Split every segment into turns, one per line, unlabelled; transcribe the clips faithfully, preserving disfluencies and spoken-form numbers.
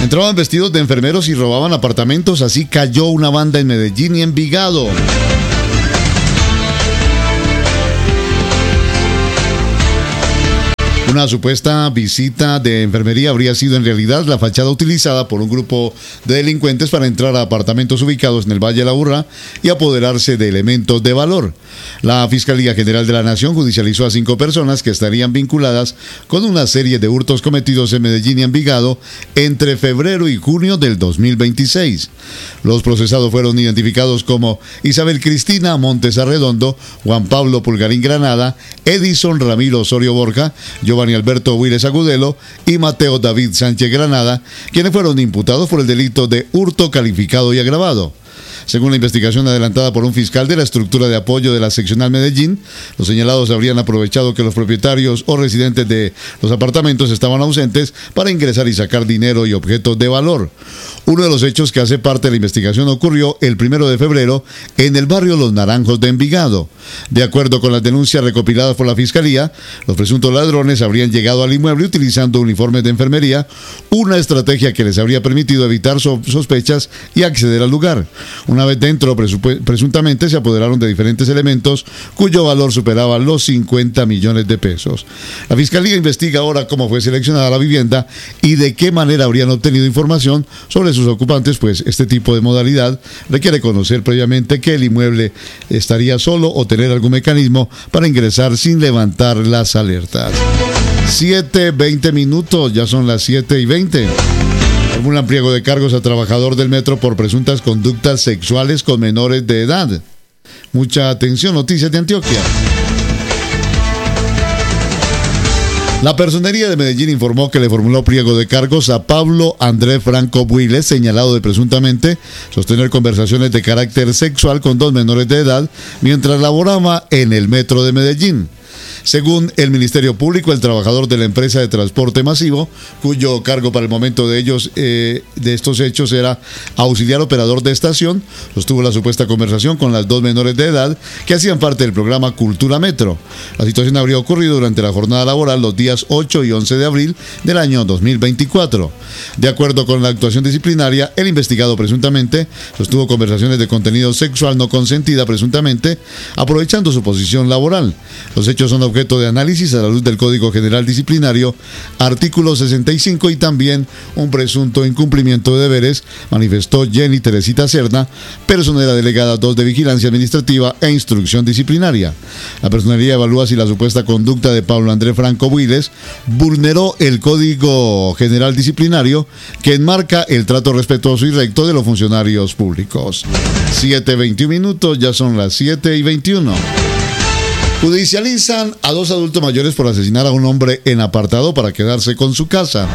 Entraban vestidos de enfermeros y robaban apartamentos. Así cayó una banda en Medellín y Envigado. Una supuesta visita de enfermería habría sido en realidad la fachada utilizada por un grupo de delincuentes para entrar a apartamentos ubicados en el Valle de la Aburrá y apoderarse de elementos de valor. La Fiscalía General de la Nación judicializó a cinco personas que estarían vinculadas con una serie de hurtos cometidos en Medellín y Envigado entre febrero y junio del dos mil veintiséis. Los procesados fueron identificados como Isabel Cristina Montes Arredondo, Juan Pablo Pulgarín Granada, Edison Ramiro Osorio Borja, Giovanni Alberto Huiles Agudelo y Mateo David Sánchez Granada, quienes fueron imputados por el delito de hurto calificado y agravado. Según la investigación adelantada por un fiscal de la estructura de apoyo de la seccional Medellín, los señalados habrían aprovechado que los propietarios o residentes de los apartamentos estaban ausentes para ingresar y sacar dinero y objetos de valor. Uno de los hechos que hace parte de la investigación ocurrió el primero de febrero en el barrio Los Naranjos de Envigado. De acuerdo con las denuncias recopiladas por la Fiscalía, los presuntos ladrones habrían llegado al inmueble utilizando uniformes de enfermería, una estrategia que les habría permitido evitar sospechas y acceder al lugar. Una vez dentro, presuntamente se apoderaron de diferentes elementos cuyo valor superaba los cincuenta millones de pesos. La Fiscalía investiga ahora cómo fue seleccionada la vivienda y de qué manera habrían obtenido información sobre sus ocupantes, pues este tipo de modalidad requiere conocer previamente que el inmueble estaría solo o tener algún mecanismo para ingresar sin levantar las alertas. siete, veinte minutos, ya son las siete y veinte. Formulan pliego de cargos a trabajador del metro por presuntas conductas sexuales con menores de edad. Mucha atención, noticias de Antioquia. La Personería de Medellín informó que le formuló pliego de cargos a Pablo Andrés Franco Builes, señalado de presuntamente sostener conversaciones de carácter sexual con dos menores de edad mientras laboraba en el metro de Medellín. Según el Ministerio Público, el trabajador de la empresa de transporte masivo, cuyo cargo para el momento de ellos eh, de estos hechos era auxiliar operador de estación, sostuvo la supuesta conversación con las dos menores de edad que hacían parte del programa Cultura Metro. La situación habría ocurrido durante la jornada laboral los días ocho y once de abril del año dos mil veinticuatro. De acuerdo con la actuación disciplinaria, el investigado presuntamente sostuvo conversaciones de contenido sexual no consentida presuntamente, aprovechando su posición laboral. Los hechos son objeto de análisis a la luz del Código General Disciplinario, artículo sesenta y cinco, y también un presunto incumplimiento de deberes, manifestó Jenny Teresita Cerna, personera delegada dos de Vigilancia Administrativa e Instrucción Disciplinaria. La personería evalúa si la supuesta conducta de Pablo Andrés Franco Builes vulneró el Código General Disciplinario que enmarca el trato respetuoso y recto de los funcionarios públicos. siete, veintiún minutos, ya son las siete y veintiuno. Judicializan a dos adultos mayores por asesinar a un hombre en apartado para quedarse con su casa.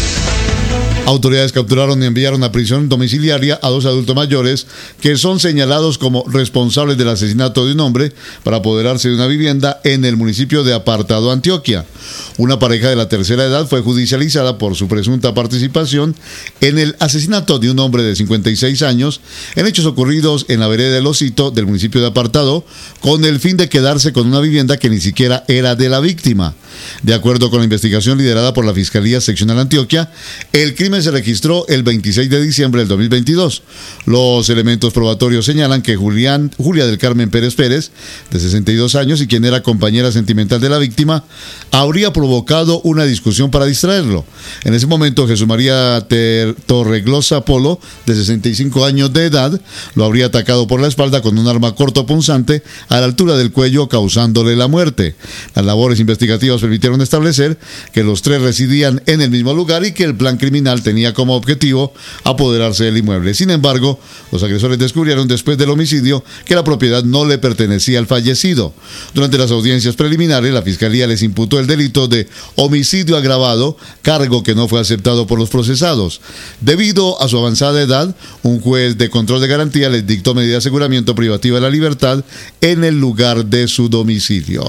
Autoridades capturaron y enviaron a prisión domiciliaria a dos adultos mayores que son señalados como responsables del asesinato de un hombre para apoderarse de una vivienda en el municipio de Apartado, Antioquia. Una pareja de la tercera edad fue judicializada por su presunta participación en el asesinato de un hombre de cincuenta y seis años en hechos ocurridos en la vereda del Osito del municipio de Apartado, con el fin de quedarse con una vivienda que ni siquiera era de la víctima. De acuerdo con la investigación liderada por la Fiscalía Seccional Antioquia, el crimen se registró el veintiséis de diciembre del dos mil veintidós. Los elementos probatorios señalan que Julián, Julia del Carmen Pérez Pérez, de sesenta y dos años y quien era compañera sentimental de la víctima, habría provocado una discusión para distraerlo. En ese momento, Jesús María Ter- Torreglosa Polo, de sesenta y cinco años de edad, lo habría atacado por la espalda con un arma cortopunzante a la altura del cuello, causándole la muerte. Las labores investigativas permitieron establecer que los tres residían en el mismo lugar y que el plan criminal tenía como objetivo apoderarse del inmueble. Sin embargo, los agresores descubrieron después del homicidio que la propiedad no le pertenecía al fallecido. Durante las audiencias preliminares, la Fiscalía les imputó el delito de homicidio agravado, cargo que no fue aceptado por los procesados. Debido a su avanzada edad, un juez de control de garantía les dictó medida de aseguramiento privativa de la libertad en el lugar de su domicilio.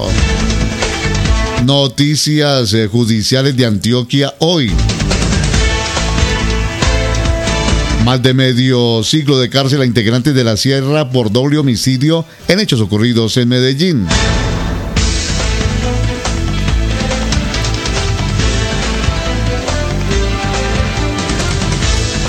Noticias eh, judiciales de Antioquia hoy. Más de medio siglo de cárcel a integrantes de la Sierra por doble homicidio en hechos ocurridos en Medellín.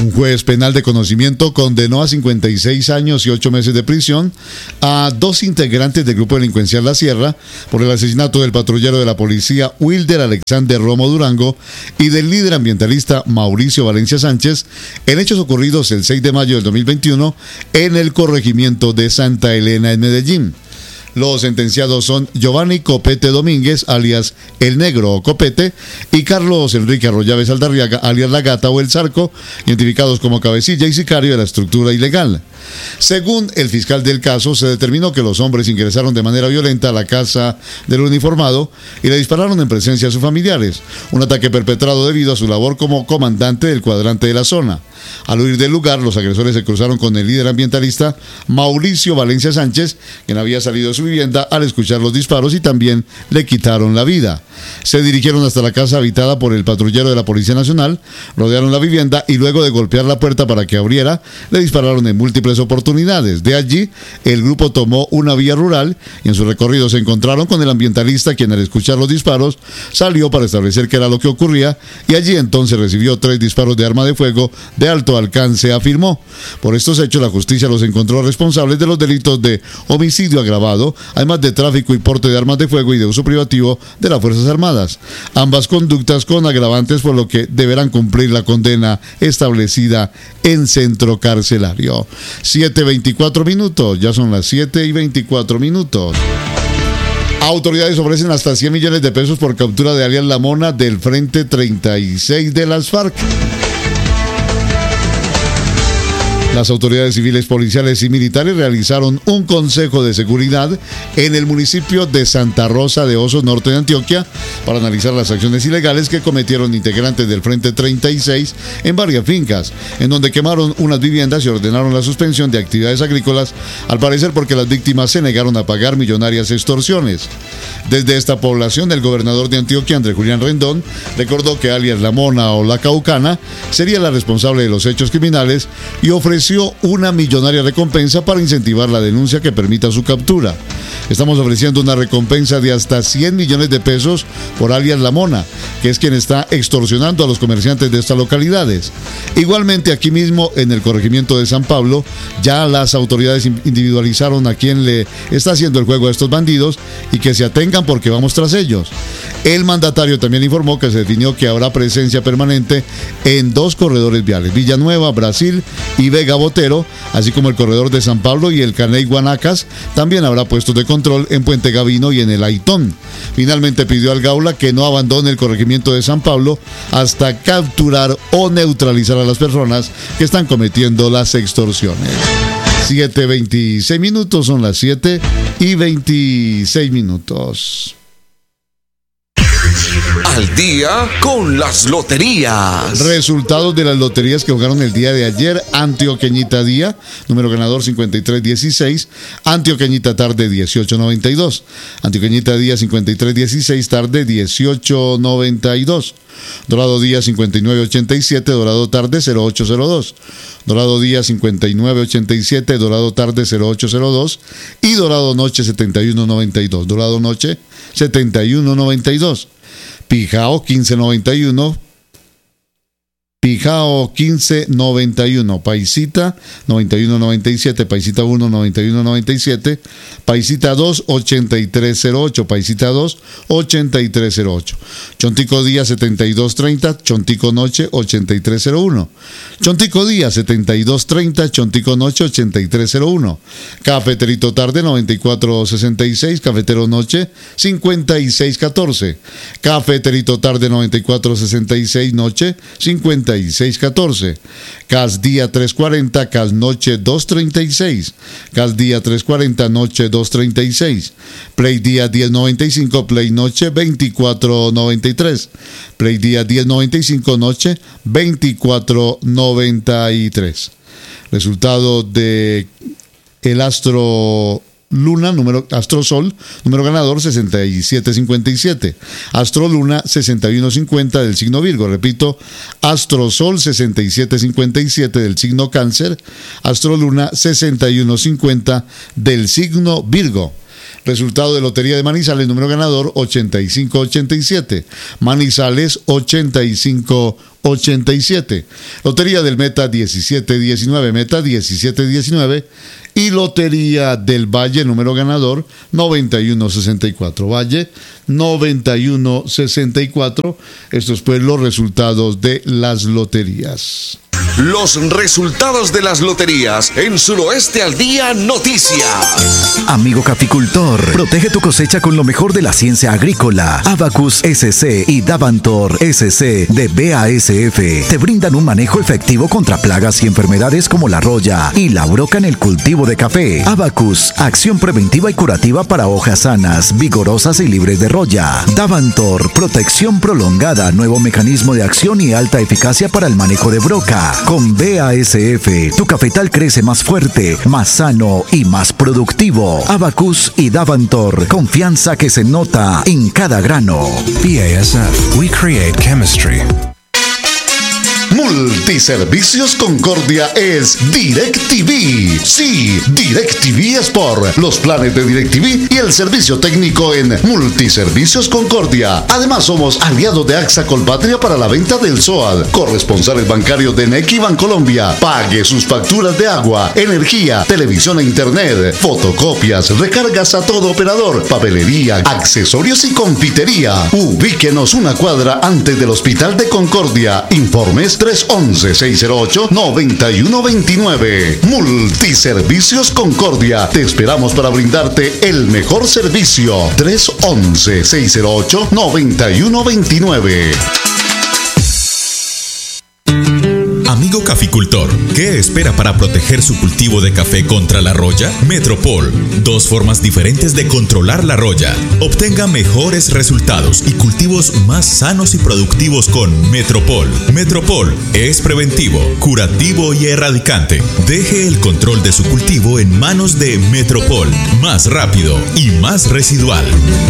Un juez penal de conocimiento condenó a cincuenta y seis años y ocho meses de prisión a dos integrantes del grupo delincuencial La Sierra por el asesinato del patrullero de la policía Wilder Alexander Romo Durango y del líder ambientalista Mauricio Valencia Sánchez en hechos ocurridos el seis de mayo del dos mil veintiuno en el corregimiento de Santa Elena en Medellín. Los sentenciados son Giovanni Copete Domínguez, alias El Negro o Copete, y Carlos Enrique Arroyave Saldarriaga, alias La Gata o El Zarco, identificados como cabecilla y sicario de la estructura ilegal. Según el fiscal del caso, se determinó que los hombres ingresaron de manera violenta a la casa del uniformado y le dispararon en presencia de sus familiares, un ataque perpetrado debido a su labor como comandante del cuadrante de la zona. Al huir del lugar, los agresores se cruzaron con el líder ambientalista Mauricio Valencia Sánchez, quien había salido de su vivienda al escuchar los disparos, y también le quitaron la vida. Se dirigieron hasta la casa habitada por el patrullero de la Policía Nacional, rodearon la vivienda y luego de golpear la puerta para que abriera, le dispararon en múltiples oportunidades. De allí, el grupo tomó una vía rural y en su recorrido se encontraron con el ambientalista, quien al escuchar los disparos salió para establecer qué era lo que ocurría, y allí entonces recibió tres disparos de arma de fuego de alto alcance, afirmó. Por estos hechos, la justicia los encontró responsables de los delitos de homicidio agravado, además de tráfico y porte de armas de fuego y de uso privativo de las Fuerzas Armadas. Ambas conductas con agravantes, por lo que deberán cumplir la condena establecida en centro carcelario. siete veinticuatro minutos, ya son las siete y veinticuatro minutos. Autoridades ofrecen hasta cien millones de pesos por captura de alias La Mona del Frente treinta y seis de las FARC. Las autoridades civiles, policiales y militares realizaron un consejo de seguridad en el municipio de Santa Rosa de Osos, norte de Antioquia, para analizar las acciones ilegales que cometieron integrantes del Frente treinta y seis en varias fincas, en donde quemaron unas viviendas y ordenaron la suspensión de actividades agrícolas, al parecer porque las víctimas se negaron a pagar millonarias extorsiones. Desde esta población, el gobernador de Antioquia, Andrés Julián Rendón, recordó que alias La Mona o La Caucana sería la responsable de los hechos criminales y ofreció una millonaria recompensa para incentivar la denuncia que permita su captura. Estamos ofreciendo una recompensa de hasta cien millones de pesos por alias La Mona, que es quien está extorsionando a los comerciantes de estas localidades. Igualmente, aquí mismo en el corregimiento de San Pablo, ya las autoridades individualizaron a quien le está haciendo el juego a estos bandidos y que se atengan porque vamos tras ellos. El mandatario también informó que se definió que habrá presencia permanente en dos corredores viales, Villanueva, Brasil y Vega Botero, así como el corredor de San Pablo y el Caney Guanacas. También habrá puestos de control en Puente Gavino y en el Aitón. Finalmente pidió al Gaula que no abandone el corregimiento de San Pablo hasta capturar o neutralizar a las personas que están cometiendo las extorsiones. siete veintiséis minutos, son las siete y veintiséis minutos.
Al día con las loterías.
Resultados de las loterías que jugaron el día de ayer. Antioqueñita Día, número ganador cincuenta y tres dieciséis. Antioqueñita Tarde dieciocho noventa y dos. Antioqueñita Día cincuenta y tres dieciséis, Tarde dieciocho noventa y dos. Dorado Día cincuenta y nueve ochenta y siete, Dorado Tarde cero ocho cero dos. Dorado Día cincuenta y nueve ochenta y siete, Dorado Tarde cero ocho cero dos. Y Dorado Noche setenta y uno noventa y dos. Dorado Noche setenta y uno noventa y dos. Pijao quince noventa y uno. Pijao quince noventa y uno, Paisita noventa y uno noventa y siete, Paisita uno noventa y uno noventa y siete, Paisita dos ochenta y tres cero ocho, Paisita dos ochenta y tres cero ocho, Chontico Día setenta y dos treinta, Chontico Noche ochenta y tres cero uno, Chontico Día setenta y dos treinta, Chontico Noche ochenta y tres cero uno, Cafeterito Tarde noventa y cuatro sesenta y seis, Cafetero Noche cincuenta y seis catorce, Cafeterito Tarde noventa y cuatro sesenta y seis, Noche cincuenta y seis catorce, Cas Día tres cuarenta, Cas Noche dos treinta y seis, Cas Día tres cuarenta, Noche dos treinta y seis, Play Día diez noventa y cinco, Play Noche veinticuatro noventa y tres, Play Día diez noventa y cinco, Noche veinticuatro noventa y tres. Resultado de el Astro Luna, número Astro Sol, número ganador sesenta y siete cincuenta y siete. Astro Luna sesenta y uno cincuenta del signo Virgo. Repito, Astro Sol sesenta y siete cincuenta y siete del signo Cáncer. Astro Luna sesenta y uno cincuenta del signo Virgo. Resultado de Lotería de Manizales, número ganador ochenta y cinco ochenta y siete. Manizales ochenta y cinco ochenta y siete. Lotería del Meta diecisiete diecinueve, Meta diecisiete diecinueve. Y Lotería del Valle, número ganador noventa y uno sesenta y cuatro. Valle noventa y uno sesenta y cuatro. Estos pues los resultados de las loterías.
Los resultados de las loterías en Suroeste al Día Noticias.
Amigo caficultor, protege tu cosecha con lo mejor de la ciencia agrícola. Abacus S C y Davantor S C de B A S F te brindan un manejo efectivo contra plagas y enfermedades como la roya y la broca en el cultivo de café. Abacus, acción preventiva y curativa para hojas sanas, vigorosas y libres de roya. Davantor, protección prolongada, nuevo mecanismo de acción y alta eficacia para el manejo de broca. Con B A S F, tu cafetal crece más fuerte, más sano y más productivo. Abacus y Davantor, confianza que se nota en cada grano.
B A S F, we create chemistry.
Multiservicios Concordia es DirecTV. Sí, DirecTV es por los planes de DirecTV y el servicio técnico en Multiservicios Concordia. Además, somos aliados de AXA Colpatria para la venta del S O A D, corresponsales bancarios de N E C y Bancolombia. Pague sus facturas de agua, energía, televisión e internet, fotocopias, recargas a todo operador, papelería, accesorios y confitería. Ubíquenos una cuadra antes del Hospital de Concordia. Informes tres once, seis cero ocho, noventa y uno veintinueve. Multiservicios Concordia. Te esperamos para brindarte el mejor servicio. tres once, seis cero ocho, noventa y uno veintinueve.
Amigo caficultor, ¿qué espera para proteger su cultivo de café contra la roya? Metropol, dos formas diferentes de controlar la roya. Obtenga mejores resultados y cultivos más sanos y productivos con Metropol. Metropol es preventivo, curativo y erradicante. Deje el control de su cultivo en manos de Metropol, más rápido y más residual.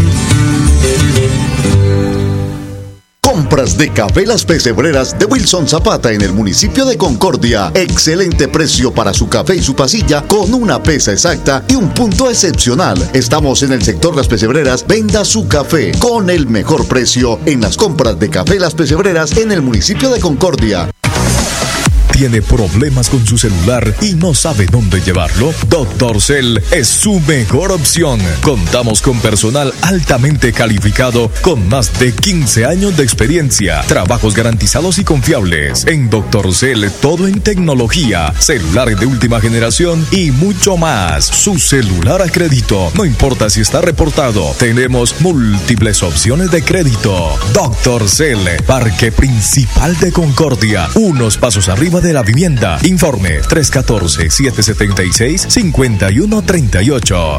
Compras de café Las Pesebreras de Wilson Zapata en el municipio de Concordia. Excelente precio para su café y su pasilla con una pesa exacta y un punto excepcional. Estamos en el sector Las Pesebreras. Venda su café con el mejor precio en las compras de café Las Pesebreras en el municipio de Concordia.
¿Tiene problemas con su celular y no sabe dónde llevarlo? Doctor Cell es su mejor opción. Contamos con personal altamente calificado con más de quince años de experiencia, trabajos garantizados y confiables. En Doctor Cell, todo en tecnología, celulares de última generación y mucho más. Su celular a crédito, no importa si está reportado. Tenemos múltiples opciones de crédito. Doctor Cell, Parque Principal de Concordia, unos pasos arriba de la vivienda. Informe tres uno cuatro, siete siete seis, cinco uno tres ocho.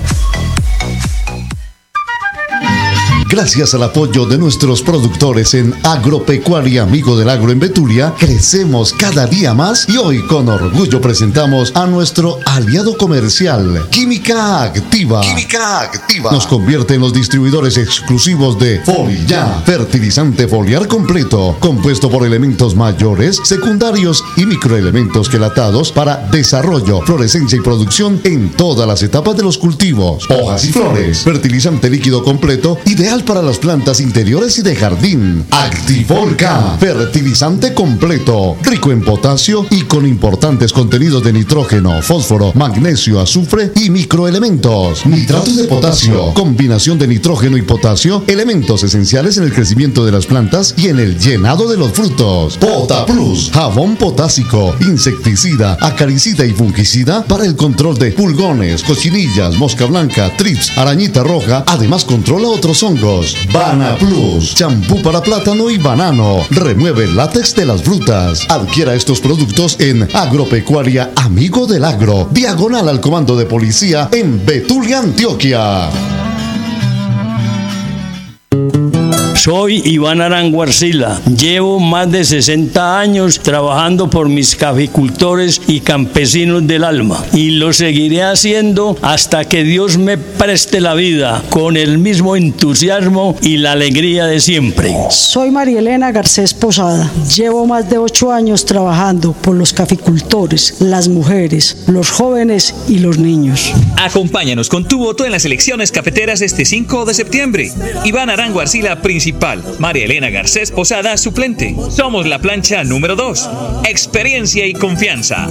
Gracias al apoyo de nuestros productores en Agropecuaria Amigo del Agro en Betulia, crecemos cada día más y hoy con orgullo presentamos a nuestro aliado comercial, Química Activa. Química Activa nos convierte en los distribuidores exclusivos de Folia, fertilizante foliar completo, compuesto por elementos mayores, secundarios y microelementos quelatados para desarrollo, florescencia y producción en todas las etapas de los cultivos, hojas y flores. Fertilizante líquido completo, ideal para las plantas interiores y de jardín. Activolca, fertilizante completo, rico en potasio y con importantes contenidos de nitrógeno, fósforo, magnesio, azufre y microelementos. Nitratos de potasio, combinación de nitrógeno y potasio, elementos esenciales en el crecimiento de las plantas y en el llenado de los frutos. Pota Plus, jabón potásico, insecticida, acaricida y fungicida para el control de pulgones, cochinillas, mosca blanca, trips, arañita roja. Además controla otros hongos. Bana Plus, champú para plátano y banano, remueve el látex de las frutas. Adquiera estos productos en Agropecuaria Amigo del Agro, diagonal al comando de policía en Betulia, Antioquia.
Soy Iván Arango Arcila. Llevo más de sesenta años trabajando por mis caficultores y campesinos del alma y lo seguiré haciendo hasta que Dios me preste la vida con el mismo entusiasmo y la alegría de siempre.
Soy María Elena Garcés Posada. Llevo más de ocho años trabajando por los caficultores, las mujeres, los jóvenes y los niños.
Acompáñanos con tu voto en las elecciones cafeteras este cinco de septiembre. Iván Arango Arcila, principal. María Elena Garcés Posada, suplente. Somos la plancha número dos. Experiencia y confianza.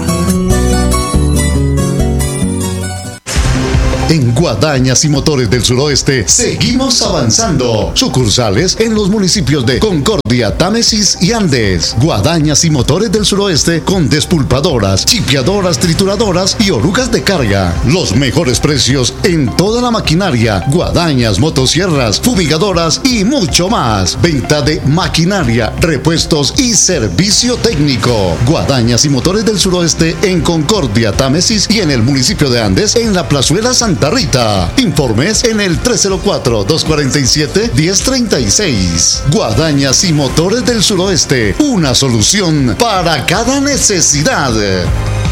En Guadañas y Motores del Suroeste seguimos avanzando. Sucursales en los municipios de Concordia, Támesis y Andes. Guadañas y Motores del Suroeste con despulpadoras, chipeadoras, trituradoras y orugas de carga. Los mejores precios en toda la maquinaria. Guadañas, motosierras, fumigadoras y mucho más. Venta de maquinaria, repuestos y servicio técnico. Guadañas y Motores del Suroeste en Concordia, Támesis y en el municipio de Andes en la Plazuela Santa Rita. Informes en el tres cero cuatro, dos cuatro siete, uno cero tres seis. Guadañas y Motores del Suroeste, una solución para cada necesidad.